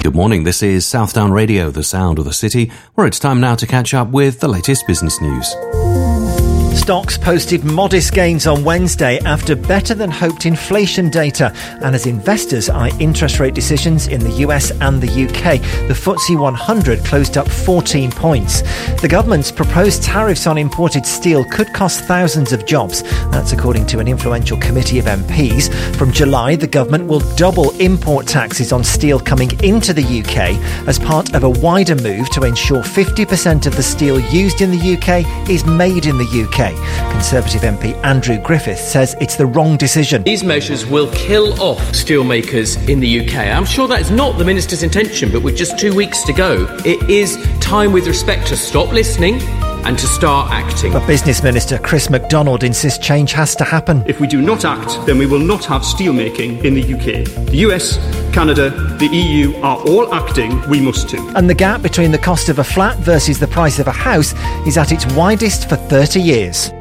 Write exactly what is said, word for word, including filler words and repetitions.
Good morning, this is Southdown Radio, the sound of the city, where it's time now to catch up with the latest business news. Stocks posted modest gains on Wednesday after better-than-hoped inflation data, and as investors eye interest rate decisions in the U S and the U K, the F T S E one hundred closed up fourteen points. The government's proposed tariffs on imported steel could cost thousands of jobs. That's according to an influential committee of M Ps. From July, the government will double import taxes on steel coming into the U K as part of a wider move to ensure fifty percent of the steel used in the U K is made in the U K. Conservative M P Andrew Griffith says it's the wrong decision. These measures will kill off steelmakers in the U K. I'm sure that is not the Minister's intention, but with just two weeks to go, it is time with respect to stop listening and to start acting. But Business Minister Chris MacDonald insists change has to happen. If we do not act, then we will not have steelmaking in the U K. The U S, Canada, the E U are all acting, we must too. And the gap between the cost of a flat versus the price of a house is at its widest for thirty years.